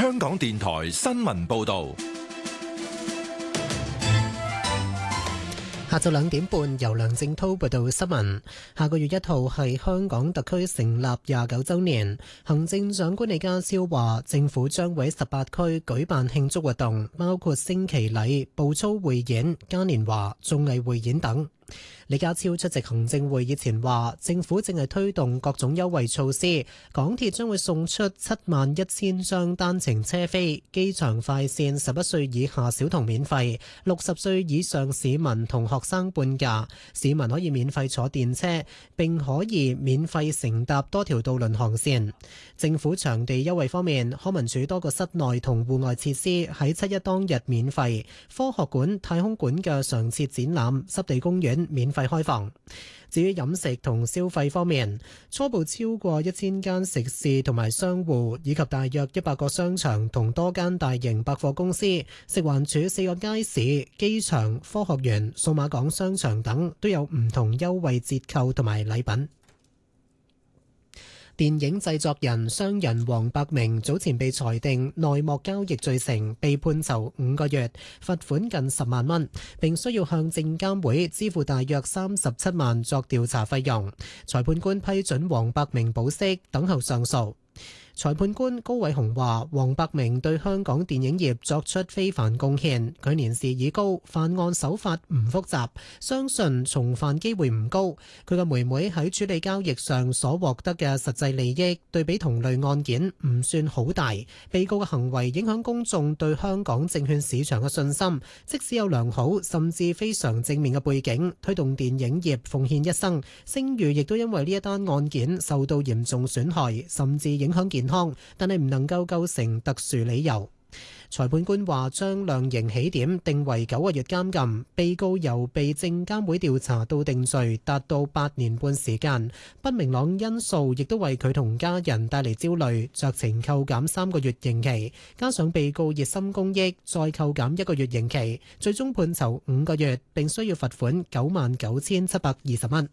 香港電台新聞報道。 下晝2點半，由梁正滔報道新聞。下個月1號係香港特區成立29週年。行政長官李家超話，政府將會喺18區舉辦慶祝活動，包括升旗禮、步操匯演、嘉年華、綜藝匯演等。李家超出席行政會議前話，政府正係推動各種優惠措施，港鐵將會送出71000張單程車飛，機場快線11歲以下小童免費，60歲以上市民同學生半價，市民可以免費坐電車，並可以免費乘搭多條渡輪航線。政府場地優惠方面，康文署多個室內同戶外設施喺7·1當日免費，科學館、太空館嘅常設展覽、濕地公園免費開放。至於飲食同消費方面，初步超過1000間食肆同埋商戶，以及大約100個商場同多間大型百貨公司、食環署4個街市、機場、科學園、數碼港商場等都有唔同優惠折扣同埋禮品。電影製作人商人黃百鳴早前被裁定內幕交易罪成，被判囚5個月，罰款近10萬蚊，並需要向證監會支付大約37萬作調查費用。裁判官批准黃百鳴保釋，等候上訴。裁判官高偉雄話，黃百鳴對香港電影業作出非凡貢獻，佢年事已高，犯案手法唔複雜，相信重犯機會唔高。佢嘅妹妹喺處理交易上所獲得嘅實際利益，對比同類案件唔算好大。被告嘅行為影響公眾對香港證券市場嘅信心，即使有良好甚至非常正面嘅背景，推動電影業奉獻一生，聲譽亦都因為呢一單案件受到嚴重損害，甚至影響健康，但係唔能夠構成特殊理由。裁判官話將量刑起點定為9個月監禁，被告由被證監會調查到定罪達到8年半時間，不明朗因素亦都為佢同家人帶嚟焦慮，酌情扣減3個月刑期，加上被告熱心公益，再扣減1個月刑期，最終判囚5個月，並需要罰款99,720蚊。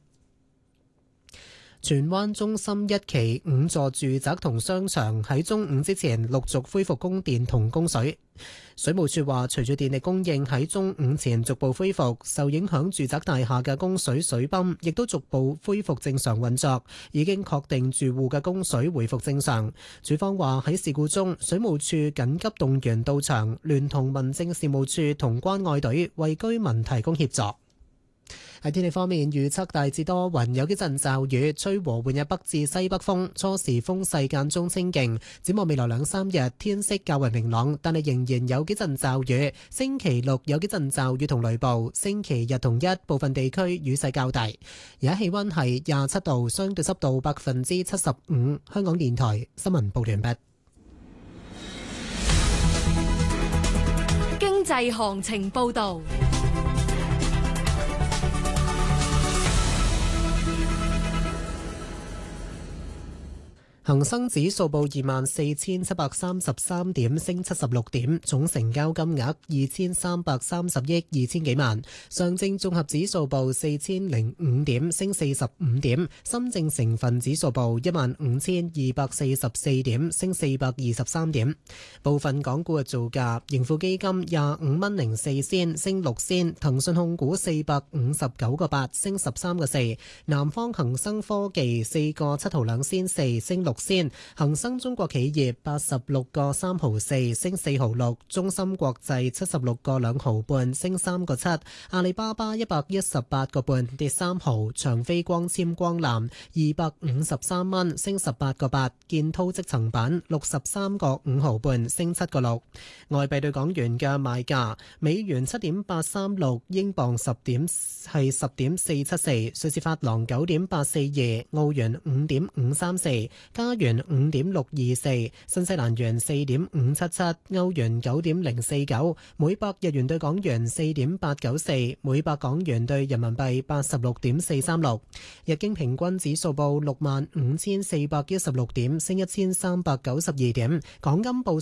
荃灣中心1期5座住宅同商場喺中午之前陸續恢復供電同供水。水務署話，隨住電力供應喺中午前逐步恢復，受影響住宅大廈嘅供水水泵亦都逐步恢復正常運作，已經確定住戶嘅供水回復正常。署方話喺事故中，水務署緊急動員到場，聯同民政事務處同關愛隊為居民提供協助。喺天氣方面，預測大致多雲，有幾陣驟雨，吹和緩嘅北至西北風，初時風勢間中清勁。展望未來2-3日，天色較為明朗，但係仍然有幾陣驟雨。星期六有幾陣驟雨同雷暴，星期日同1部分地區雨勢較大。而家氣溫係27度，相對濕度75%。香港電台新聞報完畢。 經濟行情報道。 恒生指數報24,733點，升76點，總成交金額2330億2000幾萬。上證綜合指數報4005點，升45點。深證成分指數報15244點，升423點。部分港股嘅造價：盈富基金25蚊04仙，升6仙；騰訊控股459個8，升13個4；南方恒生科技4個7毫2仙4，升6仙，恒生中國企業86個3毫4，升4毫6，中芯國際76個2毫半，升3個7，阿里巴巴118個半，跌3毫，長飛光纖光纜253蚊，升18個8，建滔積層板63個5毫半，升7個6。外幣對港元嘅賣價：美元7.836，英鎊10.474，瑞士法郎9.842，澳元5.534。加元5.624，新西蘭元4.577，歐元9.049，每百日元對港元4.894，每百港元對人民幣86.436。日經平均指數報65,416點，升1392點。港金報